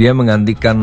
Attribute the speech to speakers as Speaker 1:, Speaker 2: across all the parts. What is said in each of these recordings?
Speaker 1: dia menggantikan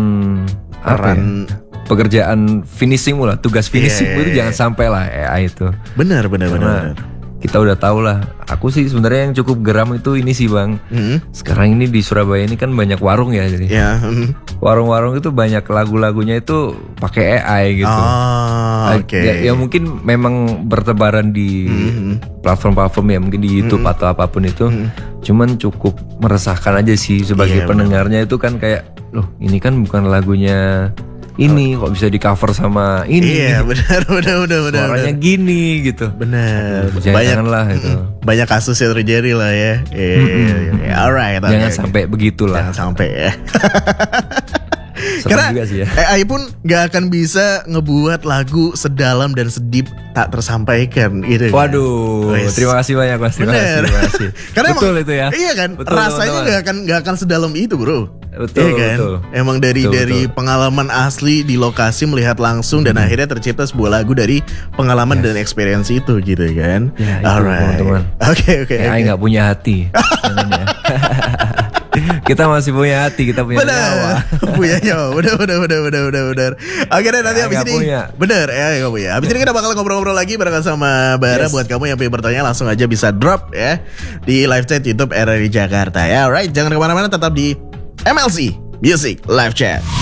Speaker 1: pekerjaan finishingmu lah, tugas finishingmu itu jangan sampai lah AI itu.
Speaker 2: Benar.
Speaker 1: Kita udah tahu lah. Aku sih sebenarnya yang cukup geram itu ini sih Bang. Sekarang ini di Surabaya ini kan banyak warung ya, jadi warung-warung itu banyak lagu-lagunya itu pakai AI gitu. Ya mungkin memang bertebaran di platform-platform ya, mungkin di YouTube atau apapun itu. Cuman cukup meresahkan aja sih sebagai pendengarnya itu kan kayak, loh ini kan bukan lagunya ini kok bisa di cover sama ini.
Speaker 2: Iya benar.
Speaker 1: Suaranya gini gitu.
Speaker 2: Benar.
Speaker 1: Janganlah itu.
Speaker 2: Banyak kasus yang terjadi lah ya. Alright.
Speaker 1: Jangan sampai begitulah.
Speaker 2: Jangan sampai ya.
Speaker 1: Karena juga sih ya.
Speaker 2: AI pun gak akan bisa ngebuat lagu sedalam dan sedip tak tersampaikan gitu.
Speaker 1: Waduh, terima kasih banyak Mas. Terima kasih.
Speaker 2: Karena
Speaker 1: betul
Speaker 2: emang,
Speaker 1: itu ya.
Speaker 2: Iya kan,
Speaker 1: betul,
Speaker 2: rasanya gak akan sedalam itu bro.
Speaker 1: Betul,
Speaker 2: iya kan?
Speaker 1: betul.
Speaker 2: Emang dari pengalaman asli di lokasi melihat langsung dan akhirnya tercipta sebuah lagu dari pengalaman dan experience itu gitu kan.
Speaker 1: Ya, alright. Teman-teman.
Speaker 2: Oke.
Speaker 1: AI nggak punya hati. Jangan ya. Kita masih punya hati, kita punya nyawa.
Speaker 2: Punya nyawa, bener. Oke deh, nanti abis ini bener ya gak punya. Abis ini kita bakal ngobrol-ngobrol lagi barengan sama Bara. Buat kamu yang pengen bertanya langsung aja bisa drop ya di live chat YouTube RRI Jakarta ya. Alright, jangan kemana-mana, tetap di MLC Music Live Chat.